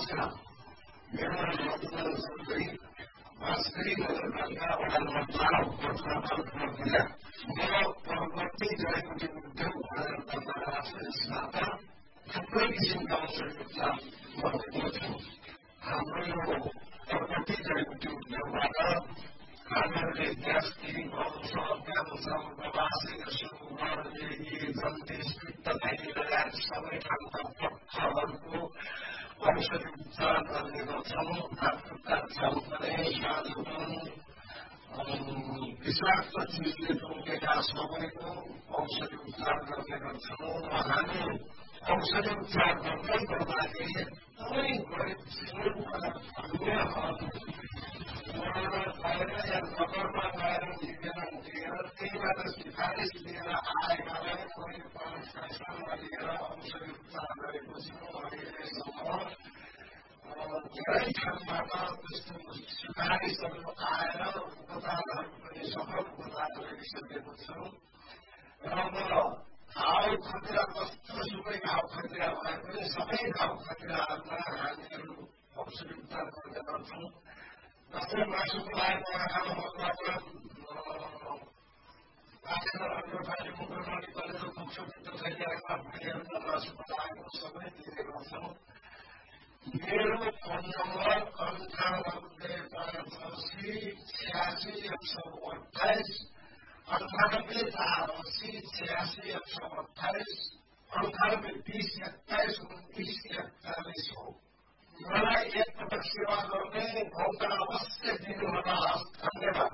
नमस्कार मेरो नाम सबै वास्तविक नगरपालिका वडा नम्बर 12 जिल्ला म परवर्ती जयपुर उद्योग अन्तर्राष्ट्रियबाट थुप्रै किसिमका अवसरहरूका मध्येको छु हाम्रो यो परवर्ती जयपुर उद्योगबाट हामीहरूले ग्यास किनिङ प्रवासी जन्देश लगायत सबै ठाउँका पक्षहरूको औषधि उपचार गर्ने गर्छौँ। आफूका छाउपने साधुपन विषाक्त चिजले टोकेका सबैको औषधि उपचार गर्ने गर्छौँ। हामी औषधि उपचार गर्दै गर्दाखेरि एकदमै गरिब नगरमा गएर लिएर त्यहीबाट सिफारिस लिएर आएकालाई कोही पैसा लिएर औषधि उपचार गरेको छौँ। अहिलेसम्म धेरै ठाउँबाट त्यस्तो सिफारिसहरू आएर उपचारहरू पनि सफल उपचार गरिसकेको छौँ। र म घाउ खतिरा जस्तोसुकै घाउ खतिरा भए पनि सबै घाउ खतिराहरूमा हामीहरू औषधि उपचार गर्ने गर्छौँ। जस्तै मासुको लागेको आँखामा मकबाट कलेजो पुग्छौँ भइरहेका भुँडीहरूमा मासुको लागेको सबै दिने गर्छौँ। मेरो फोन नम्बर 9856866128 9848866128 9820212941 हो। मलाई एकपटक सेवा गर्ने मौका अवश्य दिनुहोला। धन्यवाद।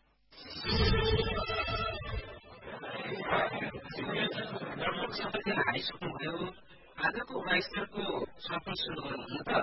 आइसक्नुभयो। आजको वाइसको सफल सुरु गर्नु त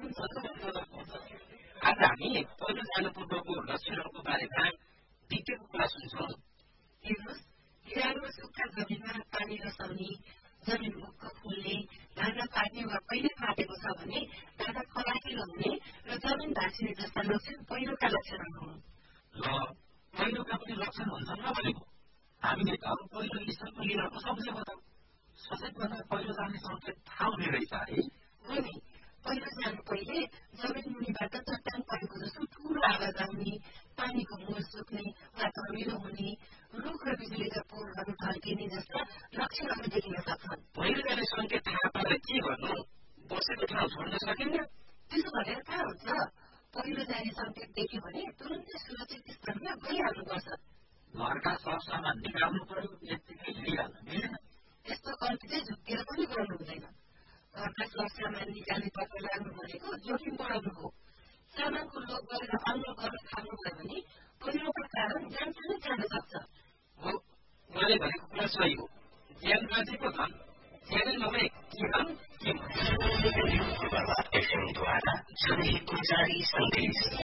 आज हामी पहिलो जानु पूर्वको लक्षणहरूको बारेमा डिटेलको कुरा सुन्छौँ। हेर्नुहोस्, हिरालो सुक्खा जमिनमा पानी रसाउने, जमिन मुख फुल्ने, धान पाक्ने वा पहिले फाटेको छ भने धान खलाकिलो हुने र जमिन भाँसिने जस्ता लक्षण पहिलोका लक्षणहरू हुन्। ल पहिलोका पनि लक्षण हुन्छन् न भनेको हामीले त पहिलो स्तरको लिएको सम्झेको त सचेतमा पहिलो जाने सङ्केत थाहा हुने रहेछ है। हो नि, पहिलो जानु पहिले जमिन मुनिबाट चट्टान परेको जस्तो ठुलो आवाज आउने, पानीको मुह सुक्ने वा धमिलो हुने, रुख र बिजुलीका पोलहरू ढल्किने जस्ता लक्षणहरू देखिन सक्छन्। पहिलो जाने सङ्केत थाहा पाएर के गर्नु? बसेको ठाउँ छोड्न सकिन्न? त्यसो भनेर कहाँ हुन्छ? पहिलो जाने सङ्केत देख्यो भने तुरन्तै सुरक्षित स्थानमा गइहाल्नुपर्छ। घरका सरसामान निकाल्नु पर्यो, यत्तिकै हिँडिहाल्नु मिलेन। यस्तो गल्ती चाहिँ झुक्केर पनि गर्नु हुँदैन। घरका सरसामान निकाल्ने पत्ता लाग्नु भनेको जोखिम बढाउनु हो। सामानको लोभ गरेर अन्न गर्न थाल्नुभयो भने पहिलोका कारण ज्यान पनि जान सक्छ। हो, उहाँले भनेको कुरा सही हो। ज्यान बाँचेको धन, ज्यानै नभए के धन के